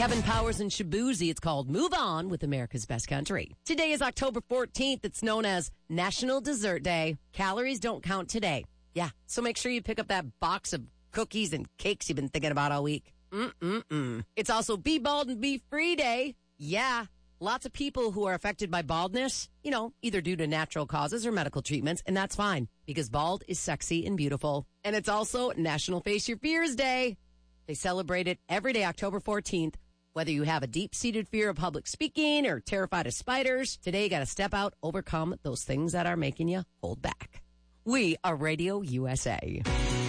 Kevin Powers and Shabuzi. It's called Move On with America's Best Country. Today is October 14th. It's known as National Dessert Day. Calories don't count today. Yeah, so make sure you pick up that box of cookies and cakes you've been thinking about all week. It's also Be Bald and Be Free Day. Yeah, lots of people who are affected by baldness, either due to natural causes or medical treatments, and that's fine because bald is sexy and beautiful. And it's also National Face Your Fears Day. They celebrate it every day, October 14th. Whether you have a deep-seated fear of public speaking or terrified of spiders, today you got to step out, overcome those things that are making you hold back. We are Radio USA.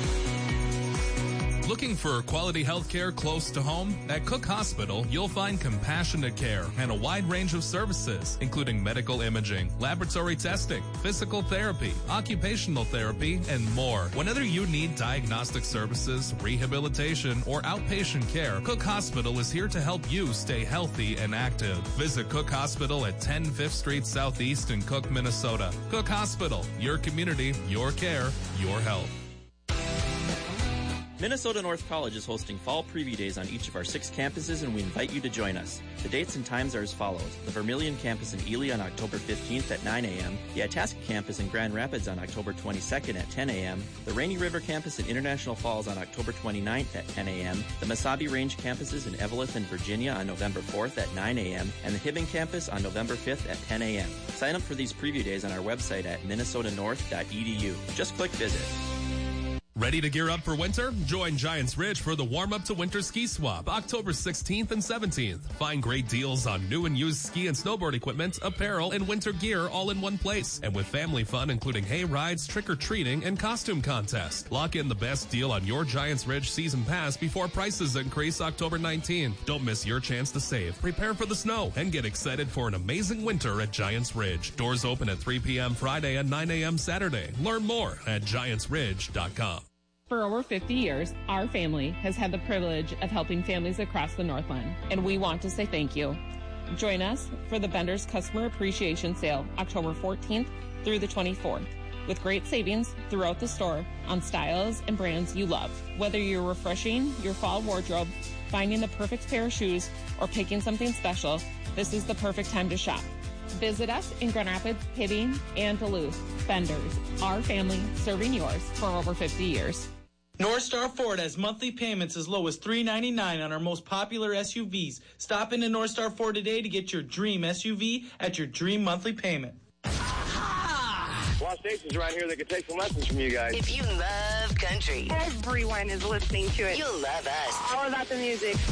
Looking for quality health care close to home? At Cook Hospital, you'll find compassionate care and a wide range of services, including medical imaging, laboratory testing, physical therapy, occupational therapy, and more. Whenever you need diagnostic services, rehabilitation, or outpatient care, Cook Hospital is here to help you stay healthy and active. Visit Cook Hospital at 10 5th Street Southeast in Cook, Minnesota. Cook Hospital, your community, your care, your health. Minnesota North College is hosting fall preview days on each of our 6 campuses, and we invite you to join us. The dates and times are as follows. The Vermilion campus in Ely on October 15th at 9 a.m., the Itasca campus in Grand Rapids on October 22nd at 10 a.m., the Rainy River campus in International Falls on October 29th at 10 a.m., the Mesabi Range campuses in Eveleth and Virginia on November 4th at 9 a.m., and the Hibbing campus on November 5th at 10 a.m. Sign up for these preview days on our website at minnesotanorth.edu. Just click visit. Ready to gear up for winter? Join Giants Ridge for the warm-up to winter ski swap, October 16th and 17th. Find great deals on new and used ski and snowboard equipment, apparel, and winter gear all in one place. And with family fun, including hay rides, trick-or-treating, and costume contests. Lock in the best deal on your Giants Ridge season pass before prices increase October 19th. Don't miss your chance to save. Prepare for the snow and get excited for an amazing winter at Giants Ridge. Doors open at 3 p.m. Friday and 9 a.m. Saturday. Learn more at giantsridge.com. For over 50 years, our family has had the privilege of helping families across the Northland, and we want to say thank you. Join us for the Bender's Customer Appreciation Sale, October 14th through the 24th, with great savings throughout the store on styles and brands you love. Whether you're refreshing your fall wardrobe, finding the perfect pair of shoes, or picking something special, this is the perfect time to shop. Visit us in Grand Rapids, Hibbing, and Duluth. Bender's, our family serving yours for over 50 years. North Star Ford has monthly payments as low as $399 on our most popular SUVs. Stop into North Star Ford today to get your dream SUV at your dream monthly payment. A lot of stations around here that could take some lessons from you guys. If you love country, everyone is listening to it. You'll love us. All about the music.